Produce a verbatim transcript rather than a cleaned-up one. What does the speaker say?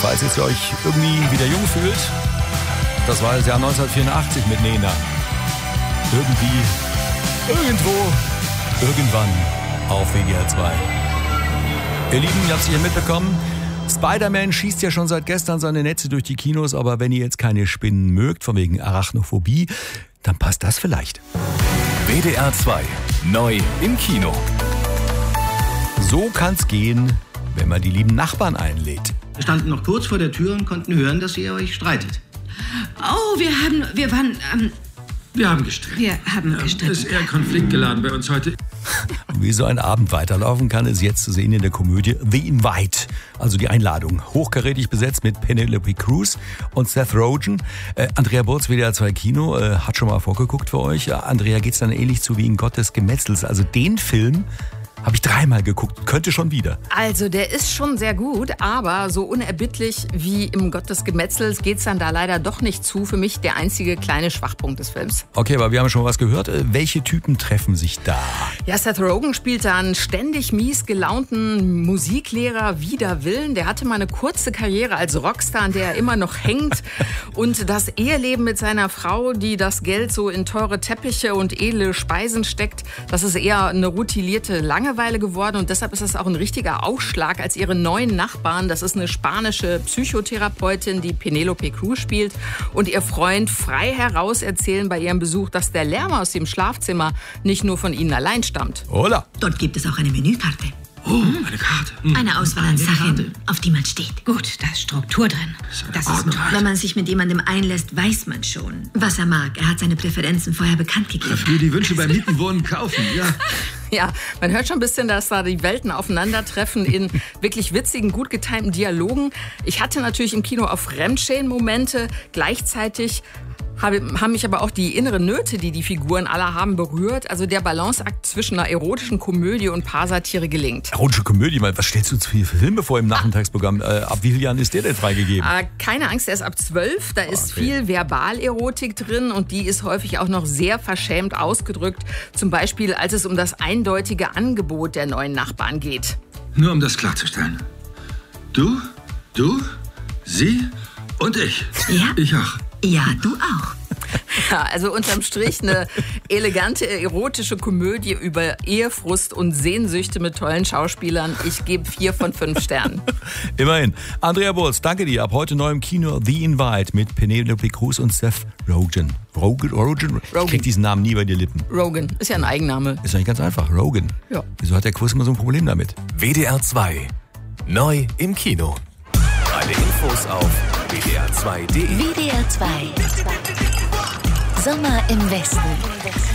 falls ihr euch irgendwie wieder jung fühlt, das war das Jahr neunzehnhundertvierundachtzig mit Nena. Irgendwie, irgendwo, irgendwann auf W D R zwei. Ihr Lieben, ihr habt es hier mitbekommen. Spider-Man schießt ja schon seit gestern seine Netze durch die Kinos, aber wenn ihr jetzt keine Spinnen mögt, von wegen Arachnophobie, dann passt das vielleicht. W D R zwei, neu im Kino. So kann's gehen, wenn man die lieben Nachbarn einlädt. Wir standen noch kurz vor der Tür und konnten hören, dass ihr euch streitet. Oh, wir haben, wir waren, ähm, Wir haben gestritten. wir haben Ja, gestritten. ist eher konfliktgeladen bei uns heute. Wie so ein Abend weiterlaufen kann, ist jetzt zu sehen in der Komödie The Invite, also die Einladung. Hochkarätig besetzt mit Penelope Cruz und Seth Rogen. Äh, Andrea Burz, W D R zwei Kino, äh, hat schon mal vorgeguckt für euch. Äh, Andrea, geht's dann ähnlich zu wie in Gott des Gemetzels. Also den Film habe ich dreimal geguckt, könnte schon wieder. Also der ist schon sehr gut, aber so unerbittlich wie im Gott des Gemetzels geht's dann da leider doch nicht zu. Für mich der einzige kleine Schwachpunkt des Films. Okay, aber wir haben schon was gehört. Äh, Welche Typen treffen sich da? Ja, Seth Rogen spielt da einen ständig mies gelaunten Musiklehrer wider Willen. Der hatte mal eine kurze Karriere als Rockstar, an der er immer noch hängt. Und das Eheleben mit seiner Frau, die das Geld so in teure Teppiche und edle Speisen steckt, das ist eher eine routinierte Langeweile geworden. Und deshalb ist das auch ein richtiger Ausschlag, als ihre neuen Nachbarn, das ist eine spanische Psychotherapeutin, die Penelope Cruz spielt, und ihr Freund frei heraus erzählen bei ihrem Besuch, dass der Lärm aus dem Schlafzimmer nicht nur von ihnen allein stammt. Hola! Dort gibt es auch eine Menükarte. Oh, eine Karte. Hm. Eine Auswahl an Eine Sachen, Karte. auf die man steht. Gut, da ist Struktur drin. Das Das ist toll. Wenn man sich mit jemandem einlässt, weiß man schon, was er mag. Er hat seine Präferenzen vorher bekannt gegeben. Für die Wünsche beim Mieten, Wohnen, Kaufen, ja. Ja, man hört schon ein bisschen, dass da die Welten aufeinandertreffen in wirklich witzigen, gut getimten Dialogen. Ich hatte natürlich im Kino auch Fremdschämen-Momente. Gleichzeitig habe, haben mich aber auch die inneren Nöte, die die Figuren alle haben, berührt. Also der Balanceakt zwischen einer erotischen Komödie und Paarsatire gelingt. Erotische Komödie, mal, was stellst du zu viele Filme vor im Nachmittagsprogramm? Äh, ab wie vielen Jahren ist der denn freigegeben? Äh, keine Angst, er ist ab zwölf. Da ist Okay. viel Verbalerotik drin und die ist häufig auch noch sehr verschämt ausgedrückt. Zum Beispiel, als es um das eindeutige Angebot der neuen Nachbarn geht. Nur um das klarzustellen. Du, du, sie und ich. Ja. Ich auch. Ja, du auch. Ja, also unterm Strich eine elegante, erotische Komödie über Ehefrust und Sehnsüchte mit tollen Schauspielern. Ich gebe vier von fünf Sternen. Immerhin. Andrea Burz, danke dir. Ab heute neu im Kino The Invite mit Penelope Cruz und Seth Rogen. Rogen? Rogen? Ich krieg diesen Namen nie bei dir Lippen. Rogen ist ja ein Eigenname. Ist eigentlich ganz einfach. Rogen. Ja. Wieso hat der Quiz immer so ein Problem damit? W D R zwei, neu im Kino. Alle Infos auf W D R zwei punkt de. W D R zwei. Sommer im Westen.